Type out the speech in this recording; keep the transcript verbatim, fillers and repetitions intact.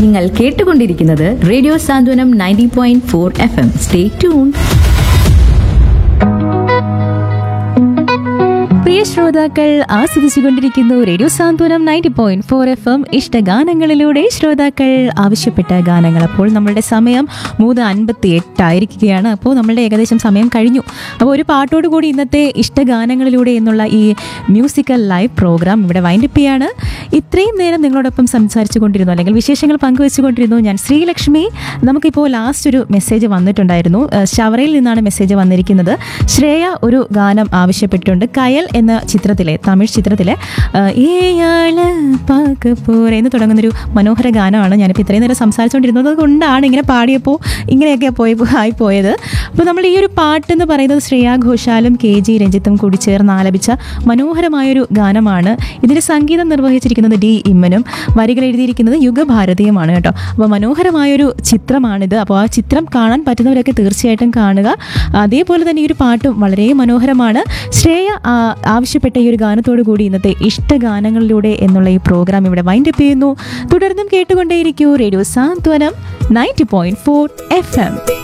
നിങ്ങൾ കേട്ടുകൊണ്ടിരിക്കുന്നത് റേഡിയോ സാന്ത്വനം ninety point four F M. Stay tuned. പ്രിയ ശ്രോതാക്കൾ ആസ്വദിച്ചുകൊണ്ടിരിക്കുന്നു റേഡിയോ സാന്ത്വനം ninety point four F M. ഇഷ്ടഗാനങ്ങളിലൂടെ ശ്രോതാക്കൾ ആവശ്യപ്പെട്ട ഗാനങ്ങൾ. അപ്പോൾ നമ്മളുടെ സമയം മൂന്ന് അൻപത്തി എട്ടായിരിക്കുകയാണ്. അപ്പോൾ നമ്മളുടെ ഏകദേശം സമയം കഴിഞ്ഞു. അപ്പോൾ ഒരു പാട്ടോട് കൂടി ഇന്നത്തെ ഇഷ്ടഗാനങ്ങളിലൂടെ എന്നുള്ള ഈ മ്യൂസിക്കൽ ലൈവ് പ്രോഗ്രാം ഇവിടെ വൈൻഡപ്പ് ചെയ്യാണ്. ഇത്രയും നേരം നിങ്ങളോടൊപ്പം സംസാരിച്ചു കൊണ്ടിരുന്നു, അല്ലെങ്കിൽ വിശേഷങ്ങൾ പങ്കുവെച്ചുകൊണ്ടിരുന്നു ഞാൻ ശ്രീലക്ഷ്മി. നമുക്കിപ്പോൾ ലാസ്റ്റ് ഒരു മെസ്സേജ് വന്നിട്ടുണ്ടായിരുന്നു. ഷവറയിൽ നിന്നാണ് മെസ്സേജ് വന്നിരിക്കുന്നത്. ശ്രേയ ഒരു ഗാനം ആവശ്യപ്പെട്ടിട്ടുണ്ട്. കയൽ എന്ന ചിത്രത്തിലെ, തമിഴ് ചിത്രത്തിലെ ഏയാള് പാക്കപ്പോരെ എന്ന് തുടങ്ങുന്നൊരു മനോഹര ഗാനമാണ്. ഞാനിപ്പോൾ ഇത്രയും നേരം സംസാരിച്ചുകൊണ്ടിരുന്നത് കൊണ്ടാണ് ഇങ്ങനെ പാടിയപ്പോൾ ഇങ്ങനെയൊക്കെ പോയി ആയിപ്പോയത്. അപ്പോൾ നമ്മൾ ഈ ഒരു പാട്ടെന്ന് പറയുന്നത് ശ്രേയ ഘോഷാലും കെ ജി രഞ്ജിത്തും കൂടി ചേർന്ന് ആലപിച്ച മനോഹരമായൊരു ഗാനമാണ്. ഇതിൻ്റെ സംഗീതം നിർവഹിച്ചിരിക്കുന്നത് ഡി ഇമ്മനും, വരികൾ എഴുതിയിരിക്കുന്നത് യുഗഭാരതിയുമാണ് കേട്ടോ. അപ്പോൾ മനോഹരമായൊരു ചിത്രമാണിത്. അപ്പോൾ ആ ചിത്രം കാണാൻ പറ്റുന്നവരൊക്കെ തീർച്ചയായിട്ടും കാണുക. അതേപോലെ തന്നെ ഈ ഒരു പാട്ടും വളരെ മനോഹരമാണ്. ശ്രേയ ആവശ്യപ്പെട്ട ഈ ഒരു ഗാനത്തോടു കൂടി ഇന്നത്തെ ഇഷ്ടഗാനങ്ങളിലൂടെ എന്നുള്ള ഈ പ്രോഗ്രാം ഇവിടെ വൈൻഡപ്പ് ചെയ്യുന്നു. തുടർന്നും കേട്ടുകൊണ്ടേയിരിക്കൂ റേഡിയോ സാന്ത്വനം ninety point four F M.